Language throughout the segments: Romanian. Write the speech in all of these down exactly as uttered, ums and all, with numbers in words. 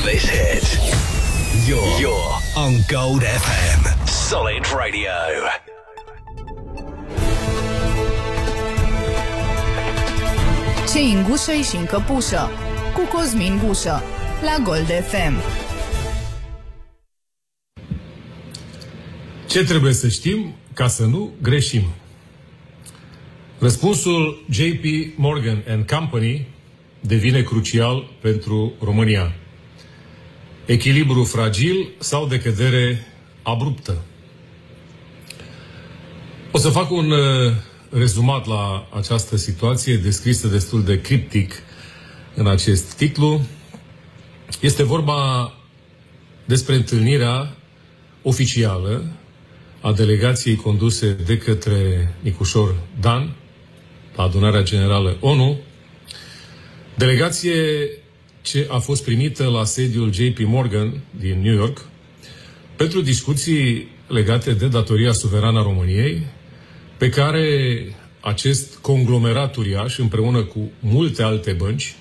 this hit. You're, you're on Gold F M. Solid Radio. Ce în gușă și în căpușă, cu Cosmin Gușă, la Gold F M. Ce trebuie să știm ca să nu greșim? Răspunsul J P Morgan and Company devine crucial pentru România. Echilibru fragil sau decădere abruptă? O să fac un uh, rezumat la această situație descrisă destul de criptic în acest titlu. Este vorba despre întâlnirea oficială a delegației conduse de către Nicușor Dan la Adunarea Generală ONU, delegație ce a fost primită la sediul J P Morgan din New York pentru discuții legate de datoria suverană a României, pe care acest conglomerat uriaș, împreună cu multe alte bănci,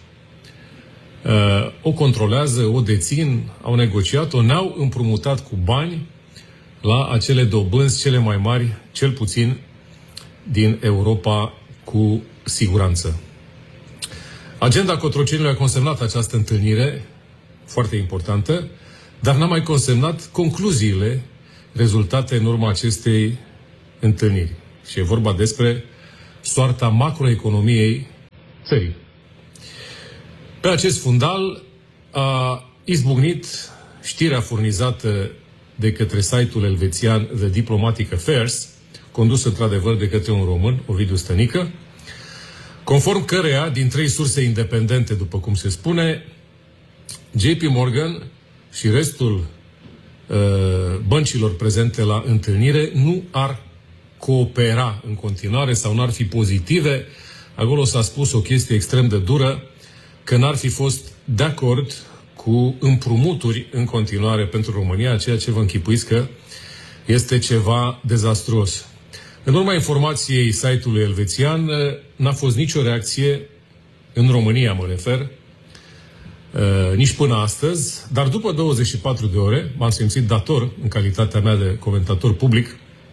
o controlează, o dețin, au negociat-o, ne-au împrumutat cu bani la acele dobânzi cele mai mari, cel puțin din Europa, cu siguranță. Agenda Cotrocenilor a consemnat această întâlnire, foarte importantă, dar n-a mai consemnat concluziile rezultate în urma acestei întâlniri. Și e vorba despre soarta macroeconomiei țării. Pe acest fundal a izbucnit știrea furnizată de către site-ul elvețian The Diplomatic Affairs, condus într-adevăr de către un român, Ovidiu Stănică, conform căreia, din trei surse independente, după cum se spune, J P Morgan și restul uh, băncilor prezente la întâlnire nu ar coopera în continuare sau n-ar fi pozitive. Acolo s-a spus o chestie extrem de dură, că n-ar fi fost de acord cu împrumuturi în continuare pentru România, ceea ce vă închipuiți că este ceva dezastruos. În urma informației site-ului elvețian, n-a fost nicio reacție, în România mă refer, nici până astăzi, dar după douăzeci și patru de ore m-am simțit dator, în calitatea mea de comentator public,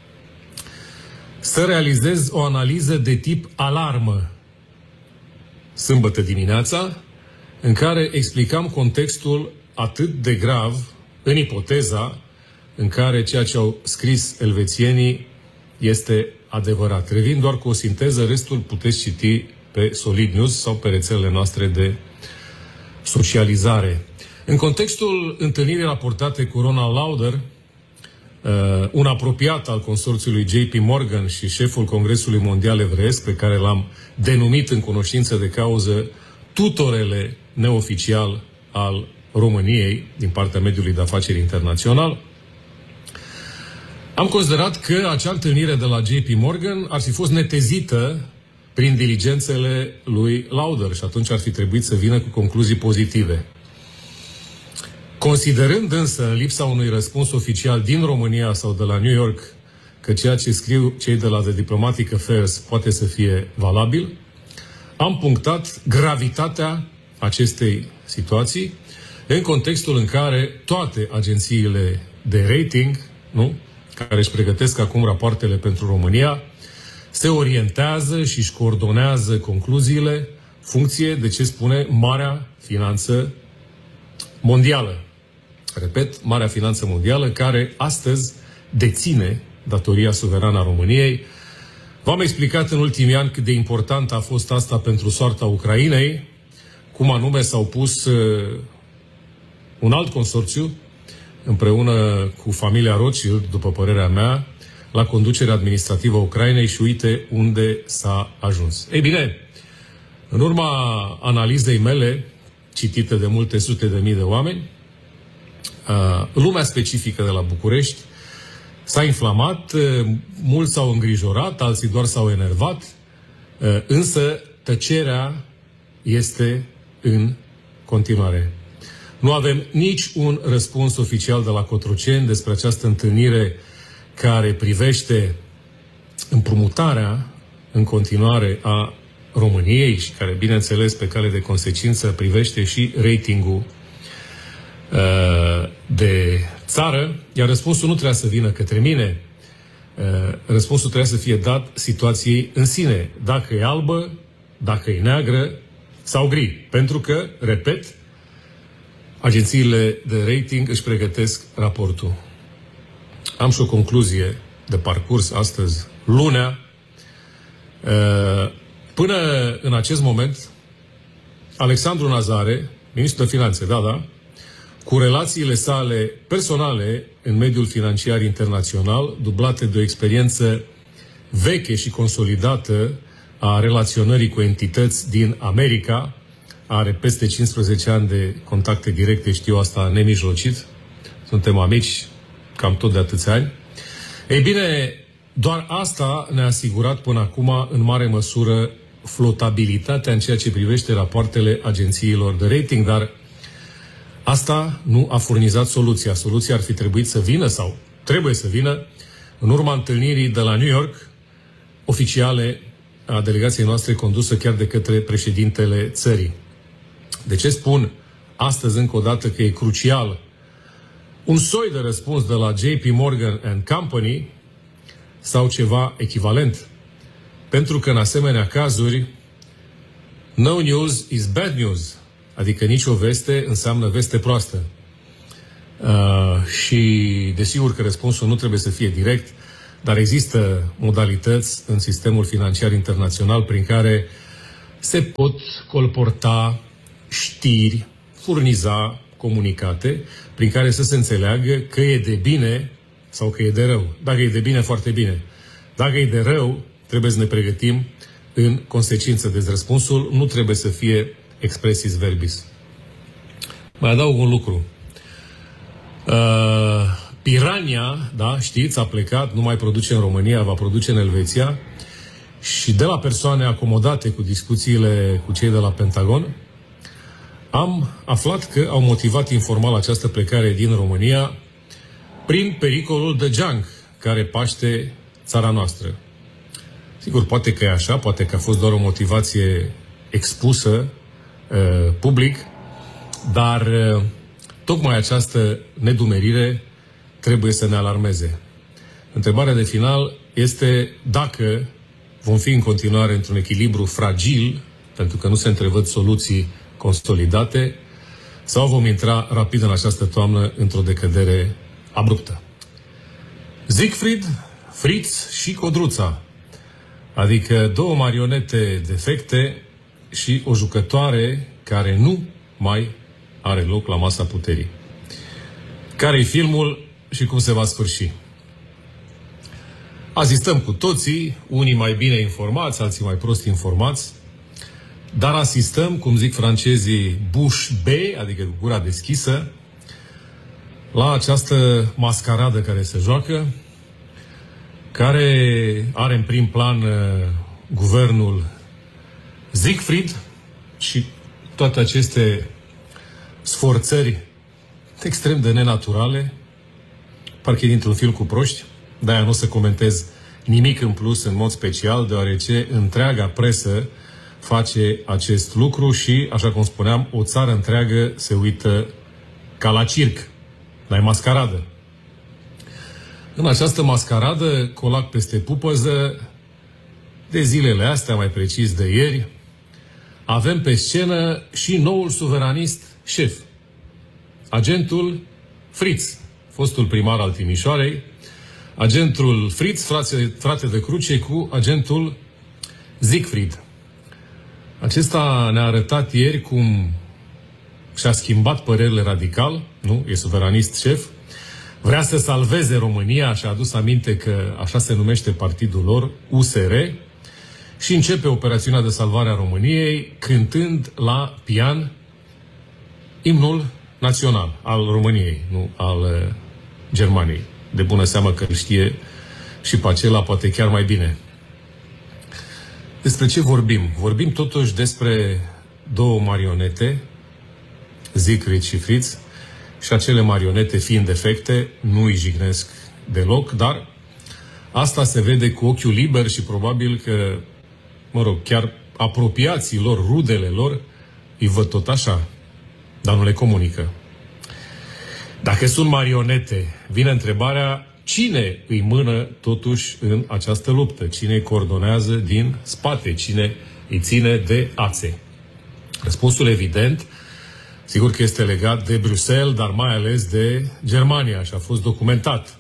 să realizez o analiză de tip alarmă sâmbătă dimineața, în care explicam contextul atât de grav, în ipoteza în care ceea ce au scris elvețienii este adevărat. Revin doar cu o sinteză, restul puteți citi pe Solid News sau pe rețelele noastre de socializare. În contextul întâlnirii raportate cu Ronald Lauder, un apropiat al consorțiului J P Morgan și șeful Congresului Mondial Evreiesc, pe care l-am denumit în cunoștință de cauză tutorele neoficial al României din partea mediului de afaceri internațional, am considerat că acea întâlnire de la J P Morgan ar fi fost netezită prin diligențele lui Lauder și atunci ar fi trebuit să vină cu concluzii pozitive. Considerând însă, în lipsa unui răspuns oficial din România sau de la New York, că ceea ce scriu cei de la The Diplomatic Affairs poate să fie valabil, am punctat gravitatea acestei situații în contextul în care toate agențiile de rating, nu, care își pregătesc acum rapoartele pentru România, se orientează și își coordonează concluziile funcție de ce spune Marea Finanță Mondială. Repet, Marea Finanță Mondială, care astăzi deține datoria suverană a României. V-am explicat în ultimii ani cât de important a fost asta pentru soarta Ucrainei, cum anume s-au pus uh, un alt consorțiu, împreună cu familia Rothschild, după părerea mea, la conducerea administrativă a Ucrainei și uite unde s-a ajuns. Ei bine, în urma analizei mele, citite de multe sute de mii de oameni, uh, lumea specifică de la București s-a inflamat, uh, mulți s-au îngrijorat, alții doar s-au enervat, uh, însă tăcerea este în continuare. Nu avem nici un răspuns oficial de la Cotroceni despre această întâlnire care privește împrumutarea în continuare a României și care, bineînțeles, pe cale de consecință privește și ratingul de țară, iar răspunsul nu trebuia să vină către mine. Răspunsul trebuia să fie dat situației în sine. Dacă e albă, dacă e neagră sau gri. Pentru că, repet, agențiile de rating își pregătesc raportul. Am și o concluzie de parcurs astăzi, lunea. Până în acest moment, Alexandru Nazare, ministrul de finanțe, da, da, cu relațiile sale personale în mediul financiar internațional, dublate de o experiență veche și consolidată a relaționării cu entități din America, are peste cincisprezece ani de contacte directe, știu asta nemijlocit, suntem amici cam tot de atâția ani. Ei bine, doar asta ne-a asigurat până acum în mare măsură flotabilitatea în ceea ce privește rapoartele agențiilor de rating, dar asta nu a furnizat soluția. Soluția ar fi trebuit să vină sau trebuie să vină în urma întâlnirii de la New York, oficiale a delegației noastre condusă chiar de către președintele țării. De ce spun astăzi încă o dată că e crucial un soi de răspuns de la J P Morgan and Company sau ceva echivalent? Pentru că în asemenea cazuri no news is bad news, adică nicio veste înseamnă veste proastă. Uh, și desigur că răspunsul nu trebuie să fie direct, dar există modalități în sistemul financiar internațional prin care se pot colporta știri, furniza comunicate, prin care să se înțeleagă că e de bine sau că e de rău. Dacă e de bine, foarte bine. Dacă e de rău, trebuie să ne pregătim în consecință. Deci răspunsul nu trebuie să fie expressis verbis. Mai adaug un lucru. Uh, Pirania, da, știți, a plecat, nu mai produce în România, va produce în Elveția, și de la persoane acomodate cu discuțiile cu cei de la Pentagon, am aflat că au motivat informal această plecare din România prin pericolul de junk care paște țara noastră. Sigur, poate că e așa, poate că a fost doar o motivație expusă uh, public, dar uh, tocmai această nedumerire trebuie să ne alarmeze. Întrebarea de final este dacă vom fi în continuare într-un echilibru fragil, pentru că nu se întrevăd soluții consolidate, sau vom intra rapid în această toamnă într-o decădere abruptă. Siegfried, Fritz și Codruța, adică două marionete defecte și o jucătoare care nu mai are loc la masa puterii. Care-i filmul și cum se va sfârși? Asistăm cu toții, unii mai bine informați, alții mai prost informați, dar asistăm, cum zic francezii, bouche bée, adică cu gura deschisă, la această mascaradă care se joacă, care are în prim plan uh, guvernul Siegfried și toate aceste sforțări extrem de nenaturale, parcă e dintr-un film cu proști. De-aia nu o să comentez nimic în plus în mod special, deoarece întreaga presă face acest lucru și, așa cum spuneam, o țară întreagă se uită ca la circ, la mascaradă. În această mascaradă, colac peste pupăză, de zilele astea, mai precis de ieri, avem pe scenă și noul suveranist șef, agentul Fritz, fostul primar al Timișoarei, agentul Fritz, frate, frate de cruce cu agentul Siegfried. Acesta ne-a arătat ieri cum și-a schimbat părerile radical, nu? E suveranist șef, vrea să salveze România, și-a adus aminte că așa se numește partidul lor, U S R, și începe operațiunea de salvare a României cântând la pian imnul național al României, nu al uh, Germaniei. De bună seamă că îl știe și pe acela poate chiar mai bine. Despre ce vorbim? Vorbim totuși despre două marionete, Siegfried și Fritz, și acele marionete, fiind defecte, nu îi jignesc deloc, dar asta se vede cu ochiul liber și probabil că, mă rog, chiar apropiații lor, rudele lor, îi văd tot așa, dar nu le comunică. Dacă sunt marionete, vine întrebarea cine îi mână totuși în această luptă, cine îi coordonează din spate, cine îi ține de ațe. Răspunsul evident, sigur că este legat de Bruxelles, dar mai ales de Germania și a fost documentat.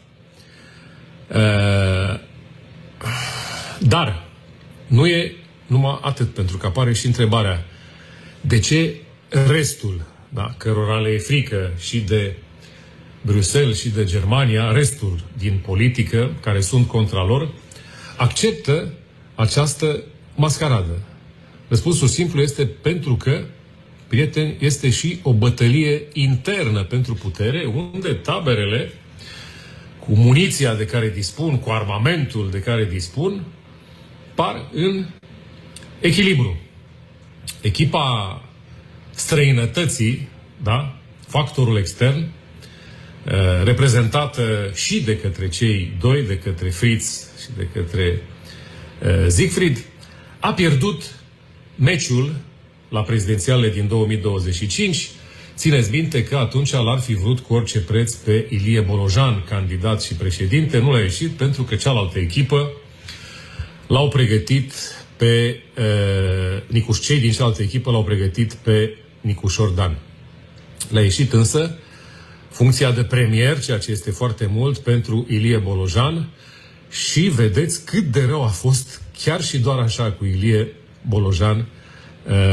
Dar nu e numai atât, pentru că apare și întrebarea de ce restul, da, cărora le e frică și de Bruxelles și de Germania, restul din politică, care sunt contra lor, acceptă această mascaradă. Răspunsul simplu este pentru că, prieteni, este și o bătălie internă pentru putere, unde taberele, cu muniția de care dispun, cu armamentul de care dispun, par în echilibru. Echipa străinătății, da, factorul extern, reprezentată și de către cei doi, de către Fritz și de către uh, Siegfried, a pierdut meciul la prezidențialele din două mii douăzeci și cinci. Țineți minte că atunci l-ar fi vrut cu orice preț pe Ilie Bolojan, candidat și președinte. Nu l-a ieșit pentru că cealaltă echipă l-au pregătit pe uh, Nicuș, cei din cealaltă echipă l-au pregătit pe Nicușor Dan. L-a ieșit însă funcția de premier, ceea ce este foarte mult pentru Ilie Bolojan, și vedeți cât de rău a fost chiar și doar așa cu Ilie Bolojan